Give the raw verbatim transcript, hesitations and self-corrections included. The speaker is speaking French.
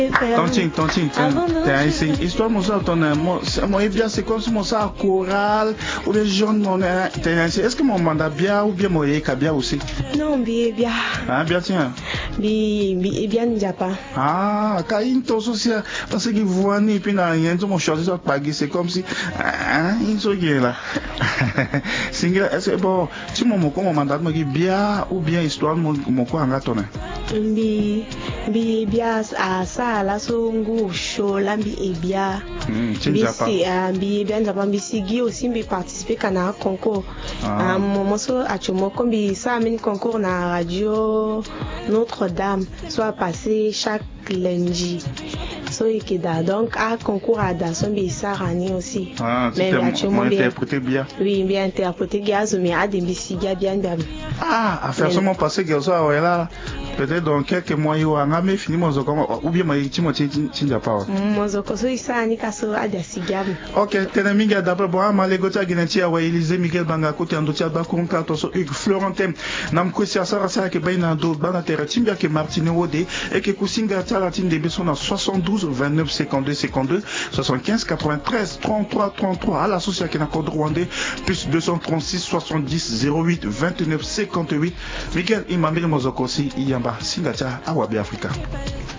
Tonting, tonting, t'es ici. Histoire, mon ça, ton, moi, bien, c'est comme si mon ça, choral, ou bien jaune, mon, t'es ici. Est-ce que mon mandat bien ou bien mon yéka bien aussi? Non, bien, bien. Ah, bien, tiens. Bien, bien, bien, pas. Ah, quand il t'ose aussi, parce qu'il voit ni, puis n'a rien, tout mon choisi, ça, pagui, c'est comme si, ah, il se guère là. Single, est-ce que bon, tu m'as mon mandat, me dit bien ou bien histoire, mon, mon quoi, en attendant? Bi, bi, bien, à ça, là, songo, chaud, là, bi, bien. Bi, si, bi, bien, j'avais bi, si, Guy aussi, bi, participer, quand un concours. Ah, mon morceau, à tu m'as comme bi, ça, amène concours na radio Notre-Dame, soit passé chaque lundi. So, donc, à concours à Dasson, bi, ça, rani aussi. Ah, mais tu m'as interprété bien. Oui, bien interprété, gaz, mais à des bissi, bien, bien, bien. Ah, à faire seulement passer, que ça, ouais, là. Peut-être dans quelques mois, il y aura un fini mon ou bien moi, tu m'as dit, tu n'as pas. Mon zoko, so, ça, ni kaso, à des cigares. Ok, tenamiga d'après moi, ma legotia guinetia, ouais, Élysée, Miguel Banga, côté en dotia, bakoun, kato, so, Hugues, Florentin, nam kwesi asara sa ke baina do, bana terre, timbia ke Martine Wode, et que Kusinga Talatine de Besson à soixante-douze, vingt-neuf, cinquante-deux, cinquante-deux, soixante-quinze, quatre-vingt-treize, trente-trois, trente-trois, à l'association qui n'a code rwandais, plus deux cent trente-six, soixante-dix, zéro huit, vingt-neuf, cinquante-huit, Miguel, Imamil Mozoko, si, Iyamba, Singacha, Awabi Africa.